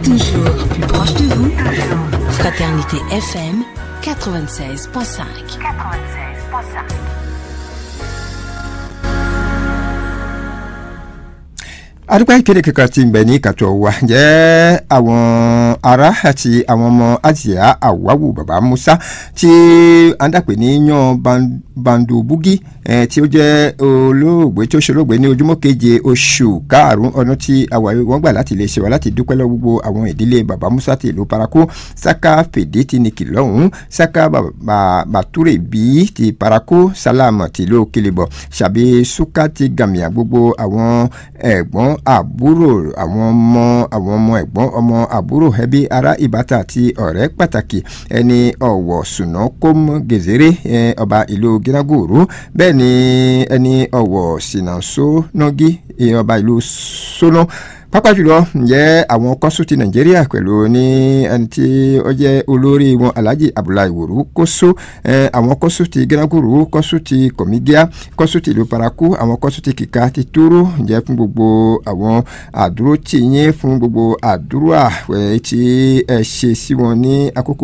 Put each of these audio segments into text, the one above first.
toujours plus proche de vous. Fraternité FM 96.5. Adúpẹ́ ìkéde kíkan tí ń bẹ ní ìkàtọ̀ wa jẹ́ àwọn ará àti àwọn ọmọ àjíyá àwáwù bàbá Musa tí a ń dàpè ní yan Bandubugi tí ó jẹ́ olóògbé tí ó ṣolóògbé ní ojúmọ́ keje oṣù karùn-ún ọdún tí wọ́n gbà láti lè ṣe wá láti dúpẹ́ lọ́wọ́ gbogbo àwọn ìdílé bàbá Musa ti ìlú Parakou, Saka Fèdè ti ní kìlọ́hún, Saka Bàtúrè bí ti Parakou, Salam ti ìlú Kelebọ̀, Ṣàbí Suka ti Gàmìà, gbogbo àwọn ẹ̀gbọ́n àbúrò àwọn ọmọ ẹ̀gbọ́n ọmọ àbúrò ẹbí ará ìbátan àti ọ̀rẹ́ pàtàkì ẹni ọ̀wọ̀ sùnà kóm gèzèrè ọba ìlú Gínagòrò, bẹ́ẹ̀ ni ẹni ọ̀wọ̀ sìnàṣó nọ́gí ọba ìlú Sónà. Pápá jùlọ ǹjẹ́ àwọn kọ́sù ti Nàìjíríà pẹ̀lú ní ẹni tí ó jẹ́ olórí wọn Alhaji Abdullahi Wòrú Kóso, àwọn kọ́sù ti Gínagòrò, kọ́sù ti Kọ̀mígíà, kọ́sù ti ìlú Parakou, àwọn kọ́sù ti Kíkà ti Tóró, ǹjẹ́ fún gbogbo àwọn àdúró tì yín, fún gbogbo àdúrà tí ẹ ṣe sí wọn ní àkókò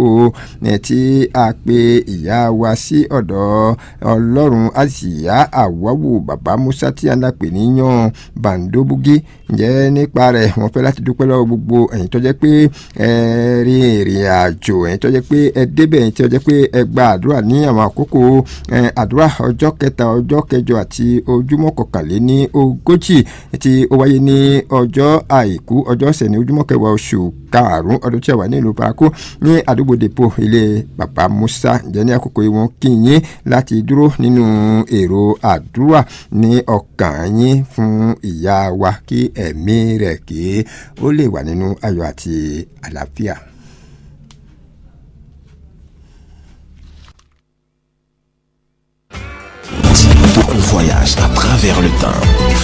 tí a pe ìyá wa sí ọ̀dọ̀ Ọlọ́run àjíyá àwáwù bàbá Musa tí a ń dàpè ní yan Bandubugi. Ǹjẹ́ nípa rẹ̀ wọ́n fẹ́ láti dúpẹ́ lọ́wọ́ gbogbo ẹ̀yin tó jẹ́ pé ẹ rin ìrìn àjò, ẹ̀yin tó jẹ́ pé ẹ débẹ̀, ẹ̀yin tó jẹ́ pé ẹ gba àdúrà ní àwọn àkókò àdúrà ọjọ́ kẹta, ọjọ́ kẹjọ àti ojúmọ́ kọkànléní ogójì tí ó wáyé ní ọjọ́ àìkú ọjọ́ ọ̀sẹ̀ ní ojúmọ́ kẹwàá oṣù karùn-ún ọdún tí a wà ní ìlú Parakou ní àdúgbò Dèpò ilé bàbá Musa. Ǹjẹ́ ní àkókò yìí wọ́n kí yín láti dúró nínú èrò àdúrà ní ọkàn yín fún ìyá wa kí ẹ̀mí rẹ̀ kí ó lè wà nínú ayọ̀ àti àlàáfíà. On voyage à travers le temps.